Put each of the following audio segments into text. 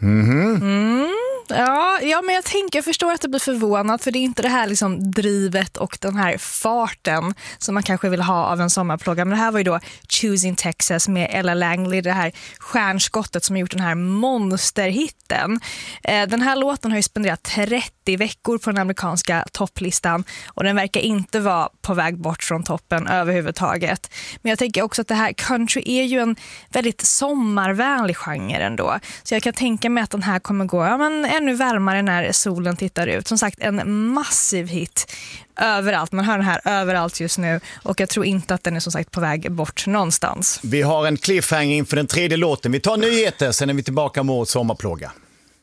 Ja, men jag förstår att det blir förvånad, för det är inte det här liksom drivet och den här farten som man kanske vill ha av en sommarplåga. Men det här var ju då Choosing Texas med Ella Langley, det här stjärnskottet som har gjort den här monsterhitten. Den här låten har ju spenderat 30 veckor på den amerikanska topplistan och den verkar inte vara på väg bort från toppen överhuvudtaget. Men jag tänker också att det här country är ju en väldigt sommarvänlig genre ändå. Så jag kan tänka mig att den här kommer gå ännu varmare när solen tittar ut. Som sagt, en massiv hit överallt. Man hör den här överallt just nu och jag tror inte att den är som sagt på väg bort någonstans. Vi har en cliffhanger inför den tredje låten. Vi tar nyheter, sen är vi tillbaka mot sommarplåga.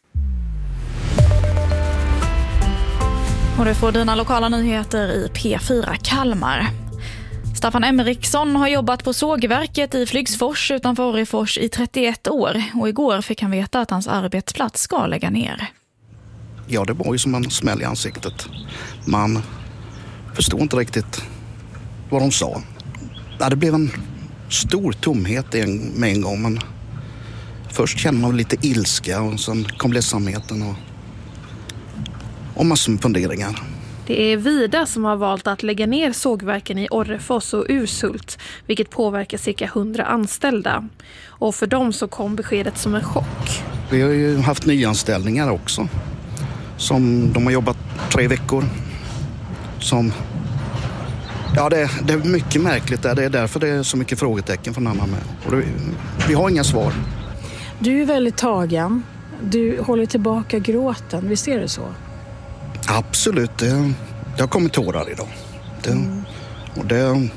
Och du får dina lokala nyheter i P4 Kalmar. Staffan Emmeriksson har jobbat på sågverket i Flygsfors utanför Orrefors i 31 år. Och igår fick han veta att hans arbetsplats ska lägga ner. Ja, det var ju som en smäll i ansiktet. Man förstod inte riktigt vad de sa. Ja, det blev en stor tomhet med en gång. Men först kände man lite ilska och sen kom ledsamheten och massor med funderingar. Det är Vida som har valt att lägga ner sågverken i Orrefors och Urshult, vilket påverkar cirka 100 anställda. Och för dem så kom beskedet som en chock. Vi har ju haft nyanställningar också. Som de har jobbat 3 veckor. Ja, det är mycket märkligt där. Det är därför det är så mycket frågetecken från Anna med. Och vi har inga svar. Du är väldigt tagen. Du håller tillbaka gråten. Visst är det så? Absolut. Det har kommit tårar idag. Det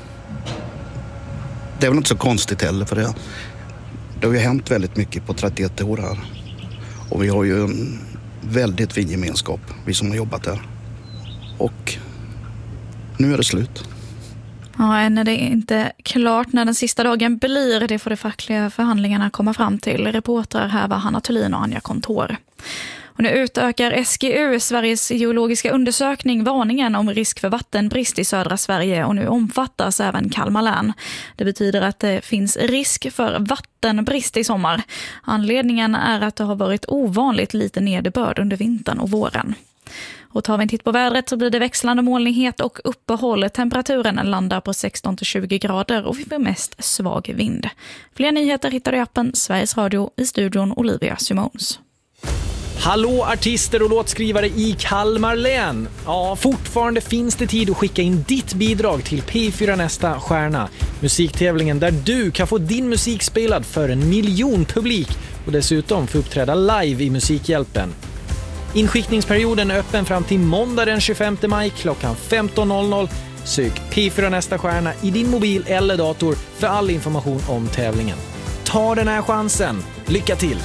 är väl inte så konstigt heller, för det har ju hänt väldigt mycket på 31 år här. Och vi har ju en väldigt fin gemenskap, vi som har jobbat där. Och nu är det slut. Ja, än är det inte klart när den sista dagen blir. Det får de fackliga förhandlingarna komma fram till. Reportrar här var Hanna Thulin och Anja Kontor. Och nu utökar SGU, Sveriges geologiska undersökning, varningen om risk för vattenbrist i södra Sverige, och nu omfattas även Kalmar län. Det betyder att det finns risk för vattenbrist i sommar. Anledningen är att det har varit ovanligt lite nederbörd under vintern och våren. Och tar vi en titt på vädret så blir det växlande molnighet och uppehåll. Temperaturen landar på 16-20 grader och vi får mest svag vind. Fler nyheter hittar du i appen Sveriges Radio, i studion Olivia Simons. Hallå artister och låtskrivare i Kalmar län. Ja, fortfarande finns det tid att skicka in ditt bidrag till P4 Nästa Stjärna. Musiktävlingen där du kan få din musik spelad för 1 miljon publik och dessutom få uppträda live i Musikhjälpen. Inskickningsperioden är öppen fram till måndag den 25 maj klockan 15.00. Sök P4 Nästa Stjärna i din mobil eller dator för all information om tävlingen. Ta den här chansen. Lycka till!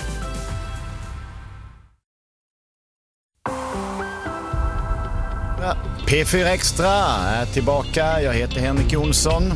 P4 Extra är tillbaka. Jag heter Henrik Jonsson.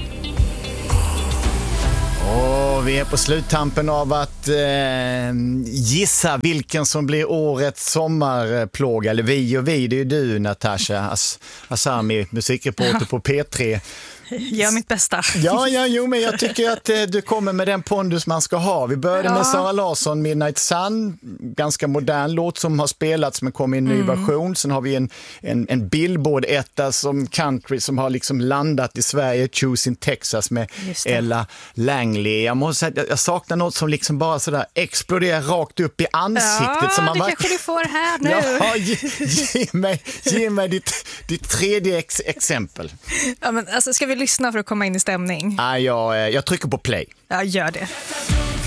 Och vi är på sluttampen av att gissa vilken som blir årets sommarplåga. Eller vi, det är ju du, Natasha Asami, musikreporter på P3. Gör mitt bästa. Men jag tycker att du kommer med den pondus man ska ha. Vi började med Sara Larsson, Midnight Sun, ganska modern låt som har spelats men kom i en ny version. Sen har vi en Billboard-etta som country som har liksom landat i Sverige, Choosing Texas med Ella Langley. Jag måste säga att jag saknar något som liksom bara sådär exploderar rakt upp i ansiktet. Ja, som man det kanske du får här nu. Ja, ge mig ditt tredje exempel. Ja, men alltså, ska vi lyssna för att komma in i stämning? Jag trycker på play. Ja, gör det.